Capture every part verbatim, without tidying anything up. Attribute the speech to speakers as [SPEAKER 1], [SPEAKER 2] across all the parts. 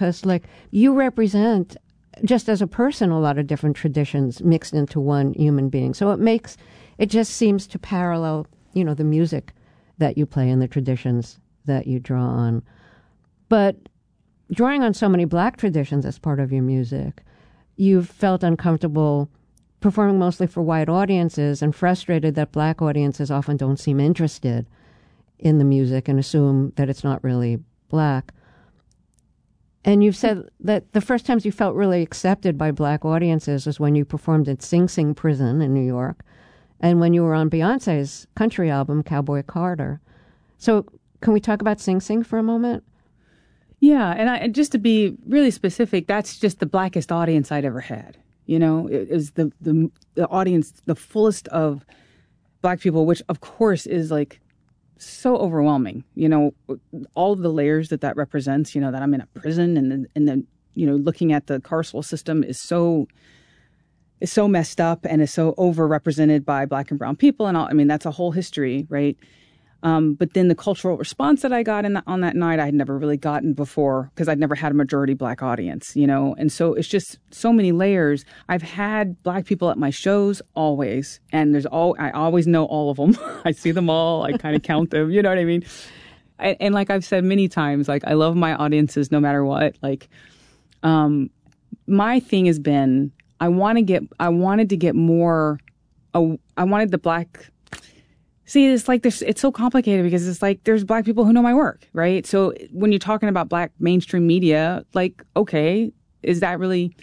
[SPEAKER 1] because, like, you represent, just as a person, a lot of different traditions mixed into one human being. So it makes, it just seems to parallel, you know, the music that you play and the traditions that you draw on. But drawing on so many Black traditions as part of your music, you've felt uncomfortable performing mostly for white audiences and frustrated that Black audiences often don't seem interested in the music and assume that it's not really Black. And you've said that the first times you felt really accepted by Black audiences was when you performed at Sing Sing Prison in New York and when you were on Beyonce's country album, Cowboy Carter. So can we talk about Sing Sing for a moment?
[SPEAKER 2] Yeah, and, I, and just to be really specific, that's just the Blackest audience I'd ever had. You know, it is the, the the audience, the fullest of Black people, which of course is like so overwhelming. You know, all of the layers that that represents. You know, that I'm in a prison, and then and then you know, looking at the carceral system is so is so messed up and is so overrepresented by Black and brown people, and all. I mean, that's a whole history, right? Um, but then the cultural response that I got in the, on that night, I had never really gotten before because I'd never had a majority Black audience, you know? And so it's just so many layers. I've had Black people at my shows always, and there's all, I always know all of them. I see them all. I kind of count them. You know what I mean? And, and like I've said many times, like I love my audiences no matter what. Like, um, my thing has been, I want to get, I wanted to get more, uh, I wanted the Black See, it's like this, it's so complicated because it's like there's Black people who know my work, right? So when you're talking about Black mainstream media, like, okay, is that really,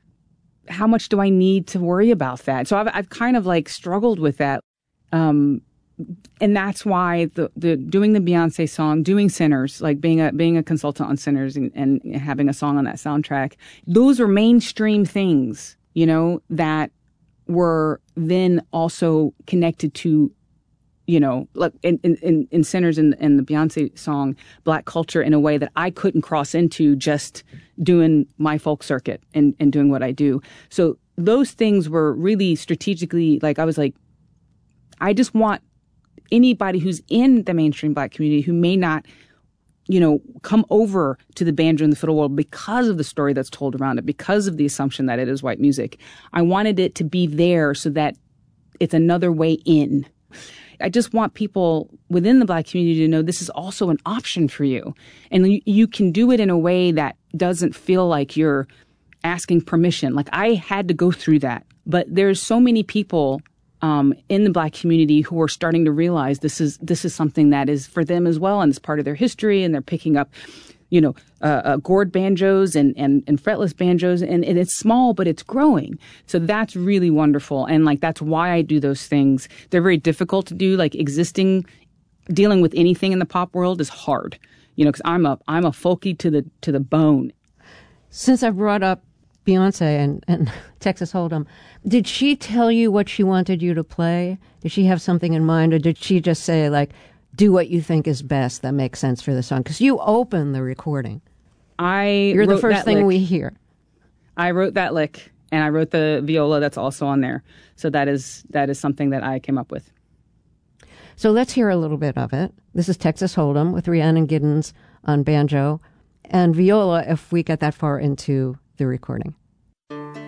[SPEAKER 2] how much do I need to worry about that? So I've, I've kind of like struggled with that. Um, and that's why the, the doing the Beyonce song, doing Sinners, like being a being a consultant on Sinners and, and having a song on that soundtrack, those are mainstream things, you know, that were then also connected to, you know, like in, in, in Sinners and in, in the Beyonce song, Black culture in a way that I couldn't cross into just doing my folk circuit and, and doing what I do. So those things were really strategically, like, I was like, I just want anybody who's in the mainstream Black community who may not, you know, come over to the banjo and the fiddle world because of the story that's told around it, because of the assumption that it is white music. I wanted it to be there so that it's another way in. I just want people within the Black community to know this is also an option for you. And you, you can do it in a way that doesn't feel like you're asking permission. Like, I had to go through that. But there's so many people um, in the Black community who are starting to realize this is this is something that is for them as well, and it's part of their history, and they're picking up, you know, uh, uh, gourd banjos and, and, and fretless banjos, and, and it's small, but it's growing. So that's really wonderful. And like, that's why I do those things. They're very difficult to do. Like, existing, dealing with anything in the pop world is hard, you know, because I'm a, I'm a folky to the, to the bone.
[SPEAKER 1] Since I brought up Beyonce and, and Texas Hold'em, did she tell you what she wanted you to play? Did she have something in mind, or did she just say, like, do what you think is best that makes sense for the song? Because you open the recording.
[SPEAKER 2] I
[SPEAKER 1] You're
[SPEAKER 2] wrote
[SPEAKER 1] the first
[SPEAKER 2] that
[SPEAKER 1] thing
[SPEAKER 2] lick.
[SPEAKER 1] we hear.
[SPEAKER 2] I wrote that lick, and I wrote the viola that's also on there. So that is that is something that I came up with.
[SPEAKER 1] So let's hear a little bit of it. This is Texas Hold'em with Rhiannon Giddens on banjo and viola if we get that far into the recording.